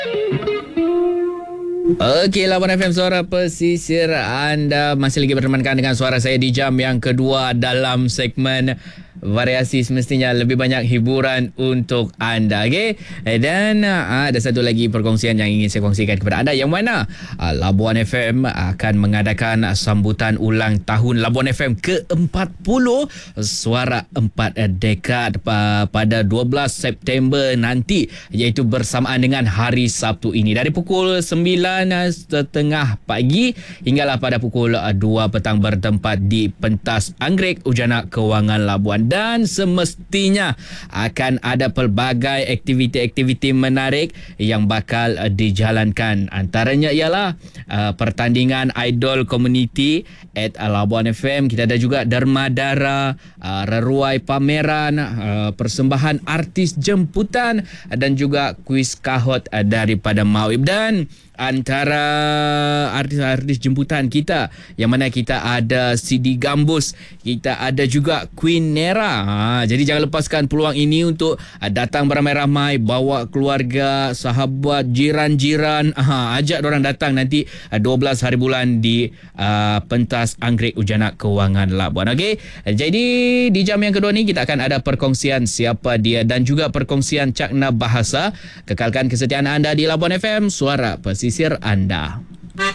Okey, Labuan FM Suara Pesisir, anda masih lagi bertemankan dengan suara saya di jam yang kedua dalam segmen variasi, semestinya lebih banyak hiburan untuk anda. Okey, dan ada satu lagi perkongsian yang ingin saya kongsikan kepada anda, yang mana Labuan FM akan mengadakan sambutan ulang tahun Labuan FM ke-40 Suara 4 Dekad pada 12 September nanti, iaitu bersamaan dengan hari Sabtu ini dari pukul 9:30 pagi hinggalah pada pukul 2 petang, bertempat di Pentas Anggrek Ujanak Kewangan Labuan. Dan semestinya akan ada pelbagai aktiviti-aktiviti menarik yang bakal dijalankan. Antaranya ialah pertandingan Idol Community at Labuan FM. Kita ada juga derma-dara, reruai pameran, persembahan artis jemputan dan juga kuis kahot daripada Mawib. Dan antara artis-artis jemputan kita, yang mana kita ada Sidi Gambus, kita ada juga Queen Nera. Jadi jangan lepaskan peluang ini untuk datang beramai-ramai, bawa keluarga, sahabat, jiran-jiran, ajak diorang datang nanti 12 hari bulan di Pentas Anggrek Ujanak Kewangan Labuan. Okey, jadi di jam yang kedua ni kita akan ada perkongsian siapa dia dan juga perkongsian cakna bahasa. Kekalkan kesetiaan anda di Labuan FM, Suara Pesisir anda.